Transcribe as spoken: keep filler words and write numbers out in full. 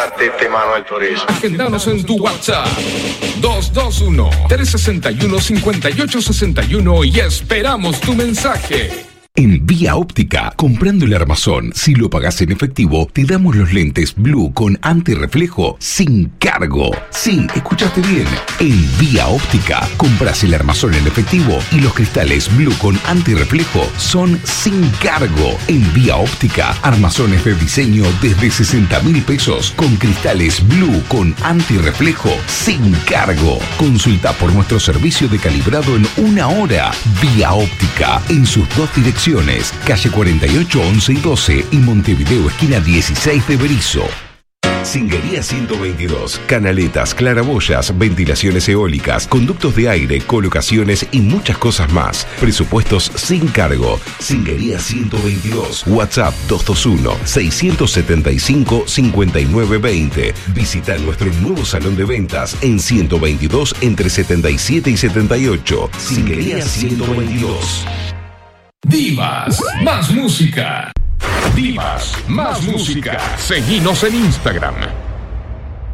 partiste mano al turismo. Agendanos en tu WhatsApp dos dos uno, tres seis uno, cinco ocho seis uno y esperamos tu mensaje. En Vía Óptica, comprando el armazón, si lo pagás en efectivo, te damos los lentes Blue con antirreflejo sin cargo. Sí, escuchaste bien. En Vía Óptica, compras el armazón en efectivo y los cristales Blue con antirreflejo son sin cargo. En Vía Óptica, armazones de diseño desde sesenta mil pesos con cristales Blue con antirreflejo sin cargo. Consulta por nuestro servicio de calibrado en una hora. Vía Óptica, en sus dos direcciones. Calle cuarenta y ocho, once y doce y Montevideo, esquina dieciséis de Berizo. Singuería ciento veintidós. Canaletas, claraboyas, ventilaciones eólicas, conductos de aire, colocaciones y muchas cosas más. Presupuestos sin cargo. Singuería ciento veintidós. WhatsApp dos dos uno, seis siete cinco, cinco nueve dos cero. Visita nuestro nuevo salón de ventas en ciento veintidós entre setenta y siete y setenta y ocho. Singuería ciento veintidós. Divas, más música. Divas, más música. Seguinos en Instagram.